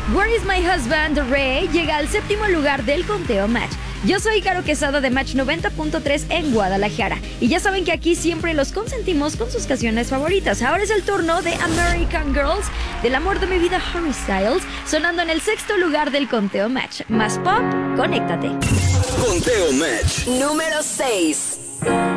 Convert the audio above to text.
Where is My Husband, Ray, llega al 7º lugar del conteo Match. Yo soy Caro Quesada de Match 90.3 en Guadalajara. Y ya saben que aquí siempre los consentimos con sus canciones favoritas. Ahora es el turno de American Girls, del amor de mi vida Harry Styles, sonando en el 6º lugar del conteo Match. Más pop, conéctate. Conteo Match número 6.